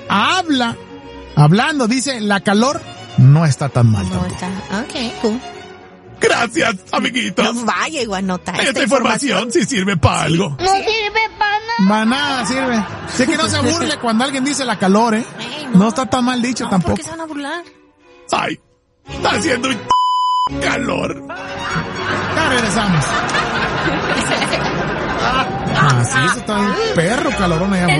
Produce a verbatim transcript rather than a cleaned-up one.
habla, hablando, dice, la calor no está tan mal. No tampoco. está. Ok, cool. Gracias, amiguitos. No vaya, Iguanota. Esta, Esta información, información sí sirve para algo. No sirve para nada. Para nada sirve. Sé que no se burle cuando alguien dice la calor, ¿eh? Ey, no. no está tan mal dicho no, tampoco. ¿Por qué se van a burlar? Ay, está haciendo un calor. Ya regresamos. Ah, sí, eso está un perro calorón allá.